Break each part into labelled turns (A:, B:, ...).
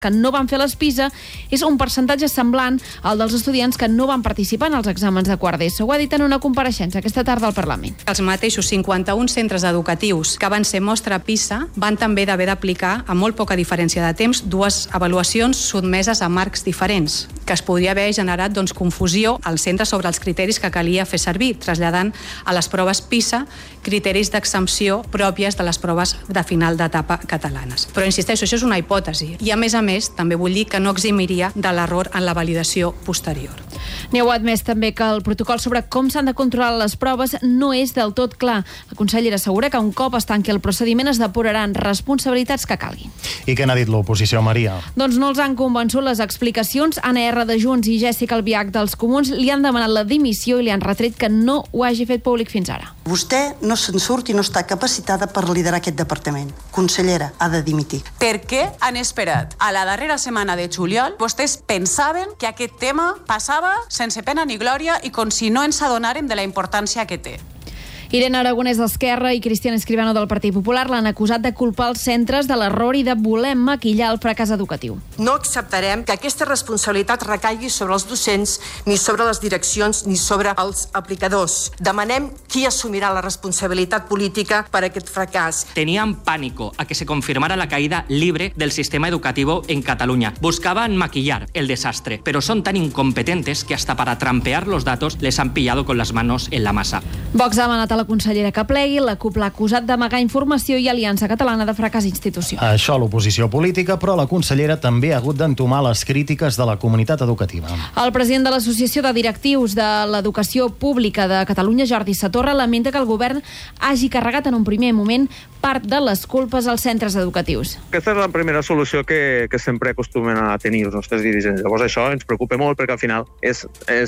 A: que no van fer les PISA és un percentatge semblant al dels estudiants que no van participar en els exàmens de quart d'ESO. Ho ha dit en una compareixença aquesta tarda al Parlament.
B: Els mateixos 51 centres educatius que van ser mostra PISA van també d'haver d'aplicar, amb molt poca diferència de temps, dues avaluacions sotmeses a marcs diferents, que es podria haver generat confusió als centres sobre els criteris que calia fer servir, traslladant a les proves PISA criteris d'exempció pròpies de les proves de final d'etapa catalanes. Però insisteixo, això és una hipòtesi. I a més, també vull dir que no eximiria de l'error en la validació posterior.
A: N'heu admès també que el protocol sobre com s'han de controlar les proves no és del tot clar. La consellera assegura que un cop es tanqui el procediment es depuraran responsabilitats que calguin.
C: I què n'ha dit l'oposició, Maria?
A: Doncs no els han convençut les explicacions. Anna R de Junts i Jèssica Albiach dels Comuns li han demanat la dimissió i li han retret que no ho hagi fet públic fins ara.
D: Vostè no se'n surt i no està capacitada per liderar aquest departament. Consellera, ha de dimitir.
E: Per què han esperat a la darrera setmana de juliol? Vostès pensaven que aquest tema passava sense pena ni glòria i com si no ens adonàrem de la importància que té.
A: Irene Aragonès d'Esquerra i Cristian Escribano del Partit Popular l'han acusat de culpar els centres de l'error i de voler maquillar el fracàs educatiu.
F: No acceptarem que aquesta responsabilitat recaigui sobre els docents, ni sobre les direccions, ni sobre els aplicadors. Demanem qui assumirà la responsabilitat política per aquest fracàs.
G: Tenían pánico a que se confirmara la caída libre del sistema educativo en Cataluña. Buscaban maquillar el desastre, pero son tan incompetentes que hasta para trampear los datos les han pillado con las manos en la masa.
A: Vox ha demanat a la consellera que plegui, la CUP l'ha acusat d'amagar informació i Aliança Catalana de fracàs institucional.
C: Això l'oposició política, però la consellera també ha hagut d'entomar les crítiques de la comunitat educativa.
A: El president de l'Associació de Directius de l'Educació Pública de Catalunya, Jordi Satorra, lamenta que el govern hagi carregat en un primer moment part de les culpes als centres educatius.
H: Aquesta és la primera solució que sempre acostumen a tenir els nostres dirigents. Llavors això ens preocupa molt perquè al final és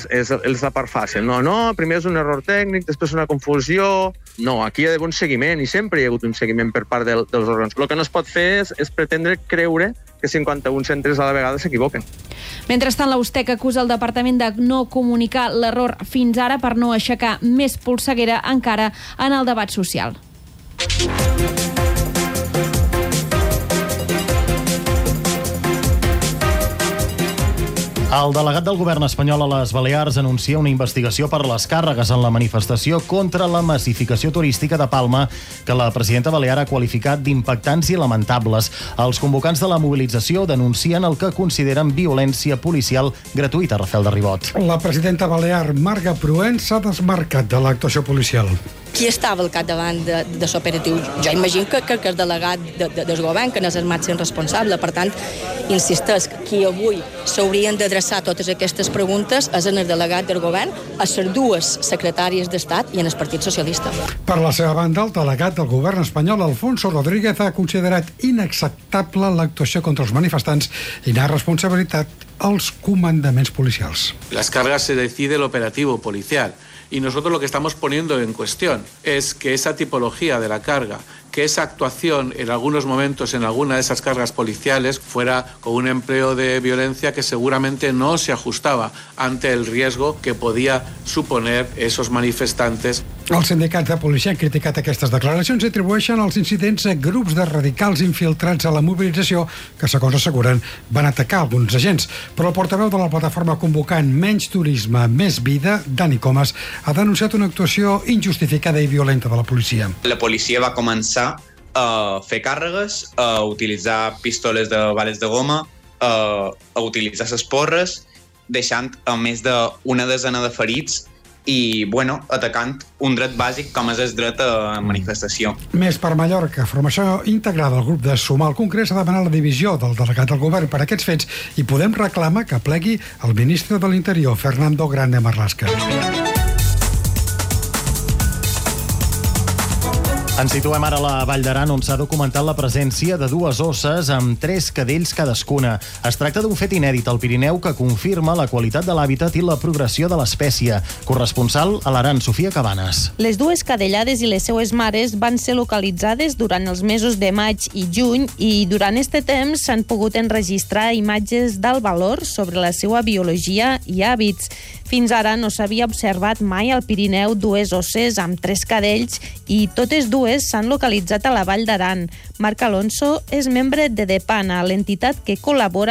H: la part fàcil. No, primer és un error tècnic, després una confusió. No, aquí hi ha d'haver un seguiment i sempre hi ha hagut un seguiment per part dels òrgans. El que no es pot fer és pretendre creure que 51 centres a la vegada s'equivoquen.
A: Mentrestant, la USTEC acusa el departament de no comunicar l'error fins ara per no aixecar més polseguera encara en el debat social.
C: El delegat del govern espanyol a les Balears anuncia una investigació per les càrregues en la manifestació contra la massificació turística de Palma, que la presidenta balear ha qualificat d'impactants i lamentables. Els convocants de la mobilització denuncien el que consideren violència policial gratuïta. Rafael de Ribot.
I: La presidenta balear, Marga Proens, s'ha desmarcat de l'actuació policial.
J: Qui estava al capdavant de l'operatiu? Jo imagino que el delegat del govern, que n'és el màxim responsable. Per tant, insisteix que qui avui s'haurien d'adreçar totes aquestes preguntes és en el delegat del govern, a les dues secretàries d'Estat i en el Partit Socialista.
I: Per la seva banda, el delegat del govern espanyol, Alfonso Rodríguez, ha considerat inacceptable l'actuació contra els manifestants i n'ha responsabilitat als comandaments policials.
K: Las cargas se decide el operativo policial. Y nosotros lo que estamos poniendo en cuestión es que esa tipología de la carga, que esa actuación en algunos momentos en alguna de esas cargas policiales fuera con un empleo de violencia que seguramente no se ajustaba ante el riesgo que podía suponer esos manifestantes.
I: Els sindicats de policia han criticat aquestes declaracions i atribueixen els incidents a grups de radicals infiltrats a la mobilització que, segons asseguren, van atacar alguns agents. Però el portaveu de la plataforma convocant Menys Turisme, Més Vida, Dani Comas, ha denunciat una actuació injustificada i violenta de la policia.
L: La policia va començar a fer càrregues, a utilitzar pistoles de bales de goma, a utilitzar les porres, deixant a més d'una desena de ferits i, atacant un dret bàsic com és el dret a manifestació.
I: Més per Mallorca, formació integrada al grup de Sumar al Congrés ha demanat la divisió del delegat del govern per aquests fets i Podem reclama que plegui el ministre de l'Interior, Fernando Grande Marlaska.
C: Ens situem ara a la Vall d'Aran, on s'ha documentat la presència de dues osses amb 3 cadells cadascuna. Es tracta d'un fet inèdit al Pirineu que confirma la qualitat de l'hàbitat i la progressió de l'espècie. Corresponsal a l'Aran, Sofia Cabanes.
M: Les dues cadellades i les seues mares van ser localitzades durant els mesos de maig i juny i durant este temps s'han pogut enregistrar imatges d'alt valor sobre la seva biologia i hàbits. Fins ara no s'havia observat mai al Pirineu dues osses amb 3 cadells i totes dues joves s'han localitzat a la Vall d'Aran. Marc Alonso és membre de DEPANA, l'entitat que col·labora